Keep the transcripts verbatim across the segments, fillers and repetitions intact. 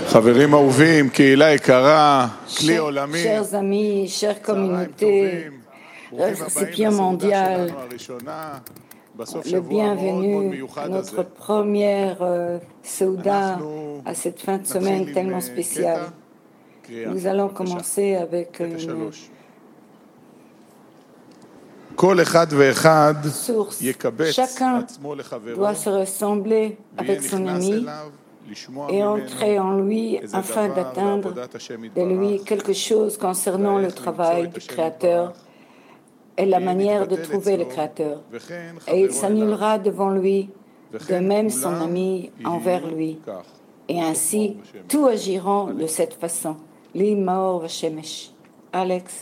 חברים אהובים, קהילה יקרה, כלי עולמי, chers amis, chère communauté, récipient mondial, le bienvenu à notre première euh, Souda, à cette fin de semaine tellement spéciale. Nous allons commencer avec une source. Chacun doit se ressembler avec son ami et entrer en lui afin d'atteindre de lui quelque chose concernant le travail du Créateur et la manière de trouver le Créateur. Et il s'annulera devant lui, de même son ami envers lui. Et ainsi, tous agiront de cette façon. Li Maor Vashemesh. Alex.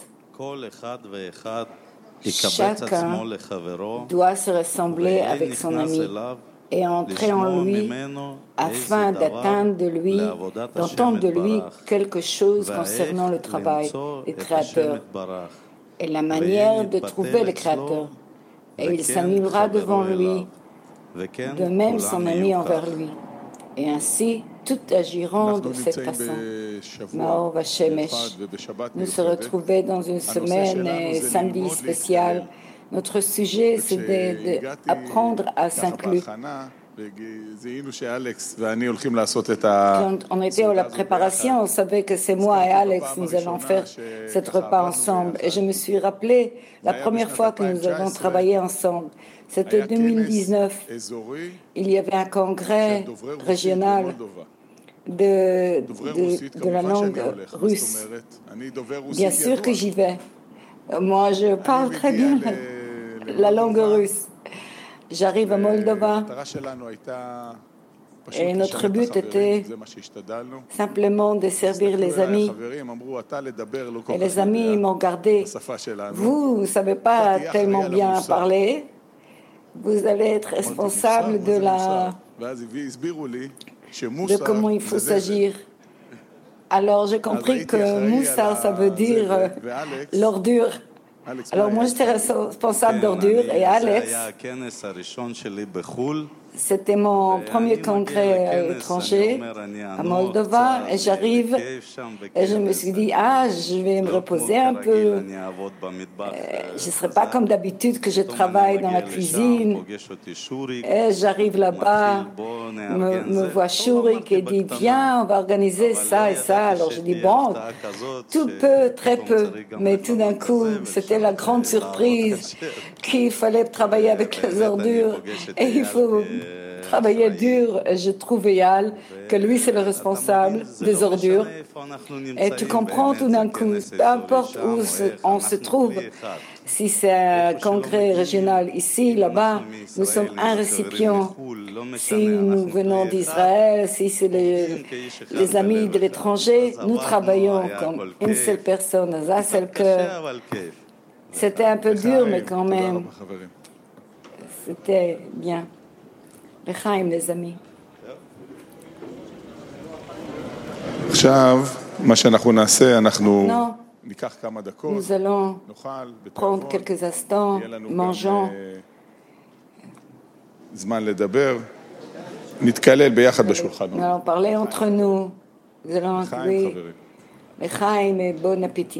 Chacun doit se ressembler avec son ami et entrer en lui afin d'atteindre de lui, d'entendre de lui quelque chose concernant le travail du Créateur et la manière de trouver le Créateur. Et il s'annulera devant lui, de même son ami envers lui. Et ainsi, tous agiront de cette façon. Maor Vashemesh. Nous se retrouver dans une semaine et samedi spécial. Notre sujet, c'est d'apprendre à s'inclure. Quand on était à la préparation, on savait que c'est moi et Alex, nous allons faire cet repas ensemble. Et je me suis rappelé la première fois que nous avons travaillé ensemble. C'était deux mille dix-neuf. Il y avait un congrès régional de, de, de la langue russe. Bien sûr que j'y vais. Moi, je parle très bien la langue russe. J'arrive à Moldova et notre but était simplement de servir les amis. Et les amis m'ont gardé. Vous ne savez pas tellement bien parler. Vous allez être responsable de la de comment il faut s'agir. Alors j'ai compris que Moussa, ça veut dire euh, l'ordure. Alors moi j'étais responsable d'ordure et Alex, c'était mon premier congrès étranger à Moldova et j'arrive et je me suis dit ah je vais me reposer un peu, je ne serai pas comme d'habitude que je travaille dans la cuisine et j'arrive là-bas, me, me voit Shuri qui dit viens on va organiser ça et ça, alors je dis bon tout peu, très peu, mais tout d'un coup c'était la grande surprise qu'il fallait travailler avec les ordures et il faut travailler dur. Je trouve Eyal que lui c'est le responsable des ordures et tu comprends tout d'un coup, peu importe où on se trouve, si c'est un congrès régional ici, là-bas, nous sommes un récipient. Si nous venons d'Israël, si c'est les, les amis de l'étranger, nous travaillons comme une seule personne, un seul cœur. C'était un peu dur, mais quand même, c'était bien. L'chaim, les amis. עכשיו, מה שאנחנו נעשה, אנחנו ניקח כמה דקות, nous allons prendre quelques instants, mangeons. זמן לדבר, נתקלל ביחד בשולחנות. Nous allons parler entre nous. Nous allons inclure l'chaim et bon appétit.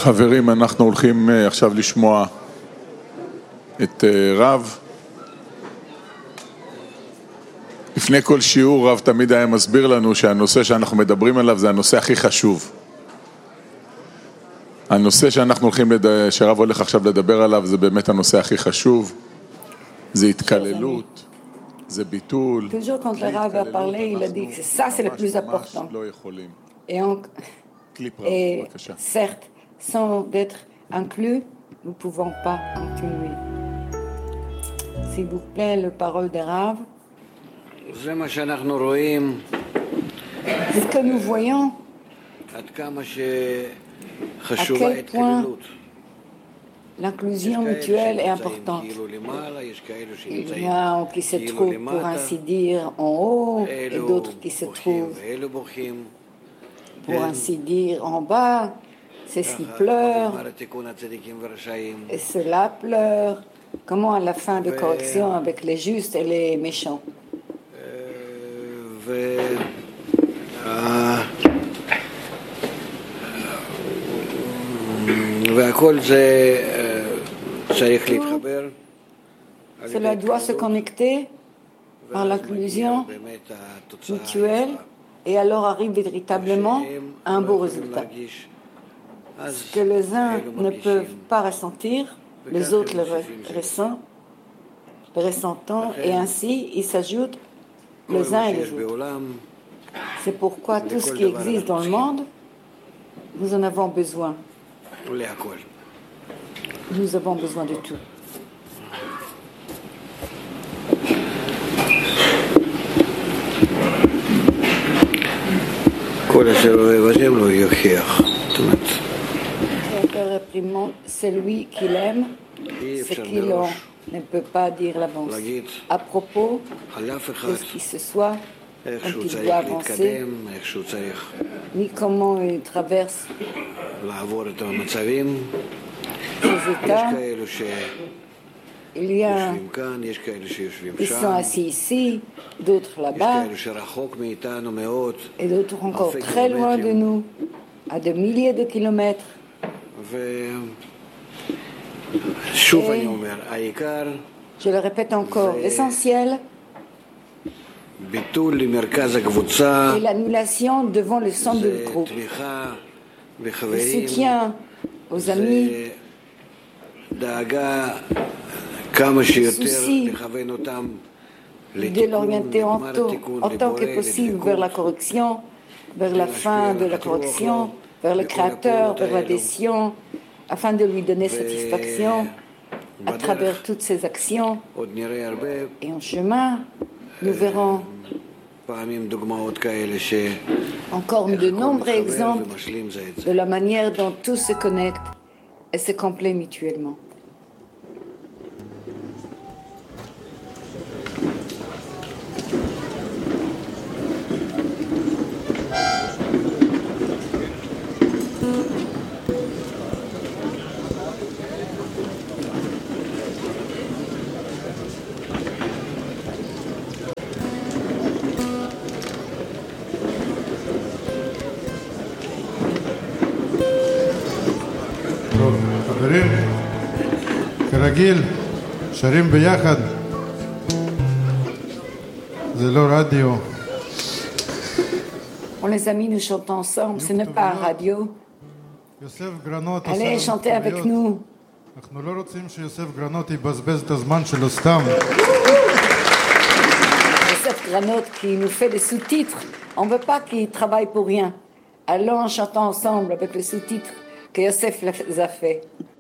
חברים, אנחנו הולכים עכשיו לשמוע את רב. לפני כל שיעור רב תמיד היה מסביר לנו שהנושא שאנחנו מדברים עליו זה הנושא הכי חשוב. הנושא שאנחנו הולכים, לד... שרב הולך עכשיו לדבר עליו זה באמת הנושא הכי חשוב. זה התקללות, זה ביטול. Toujours quand le Rav a parlé, il a dit que ça c'est le plus important. Et, on... Et certes, sans être inclus, nous ne pouvons pas continuer. S'il vous plaît, la parole de Rav. זה מה שאנחנו רואים. C'est ce que nous voyons. עד כמה שחשובה ההתקללות. L'inclusion mutuelle est importante. Il y a qui se trouvent, pour ainsi dire, en haut, et d'autres qui se trouvent, pour ainsi dire, en bas. Ceux-ci pleurent, et ceux-là pleurent. Comment à la fin de correction avec les justes et les méchants? Cela doit se connecter par l'inclusion mutuelle et alors arrive véritablement à un beau résultat. Ce que les uns ne peuvent pas ressentir, les autres le ressentent, le ressentant, et ainsi ils s'ajoutent les uns et les autres. C'est pourquoi tout ce qui existe dans le monde, nous en avons besoin. Nous avons besoin de tout. C'est lui qui l'aime, ce qu'il ne peut pas dire l'avance. À propos de ce qui se soit, quand il doit avancer, ni comment il traverse ces états. Il y a qui sont assis ici, d'autres là-bas, et d'autres encore très loin de nous, à des milliers de kilomètres. Et je le répète encore, l'essentiel est l'annulation devant le centre du groupe, le soutien aux amis, le souci de l'orienter en, en tant que possible vers la correction, vers la fin de la correction, vers le Créateur, vers l'adhésion, afin de lui donner satisfaction à travers toutes ses actions. Et en chemin, nous verrons encore de nombreux exemples de la manière dont tout se connecte et se complète mutuellement. חברים, כרגיל, שרים ביחד. זה לא רדיו. Bon, les amis, nous chantons ensemble, ce n'est pas radio. Allez chanter avec nous. אנחנו לא רוצים שיוסף גרנות יבזבז את הזמן שלו סתם. Yosef Granot qui nous fait des sous-titres, on ne veut pas qu'il travaille pour rien. Allons en chantant ensemble avec les sous-titres que Yosef les a fait.